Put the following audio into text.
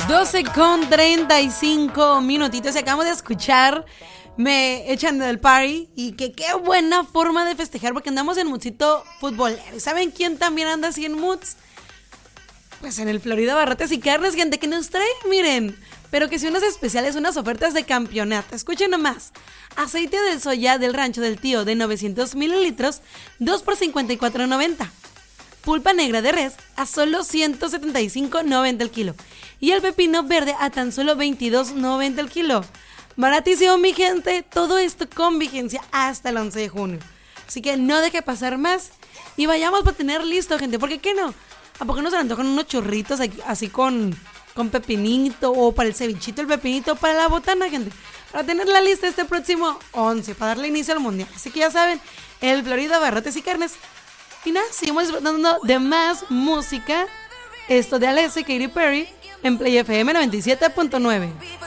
12:35 minutitos. Acabamos de escuchar Me Echan del Party. Y que qué buena forma de festejar, porque andamos en moodcito futbolero. ¿Y saben quién también anda así en moods? Pues en el Florida Barrotes y Carnes, gente, que nos trae, miren, pero que si unas especiales, unas ofertas de campeonato. Escuchen nomás. Aceite de soya del Rancho del Tío de 900 mililitros, 2 por $54.90. Pulpa negra de res a solo $175.90 el kilo. Y el pepino verde a tan solo $22.90 el kilo. Baratísimo, mi gente. Todo esto con vigencia hasta el 11 de junio. Así que no deje pasar más y vayamos para tener listo, gente. ¿Por qué no? ¿A poco no se le antojan unos churritos así con pepinito? O para el cevichito, el pepinito, para la botana, gente. Para tener la lista este próximo 11, para darle inicio al mundial. Así que ya saben, el Florida Barrotes y Carnes. Y nada, seguimos disfrutando de más música. Esto de Alessia y Katy Perry en Play FM 97.9.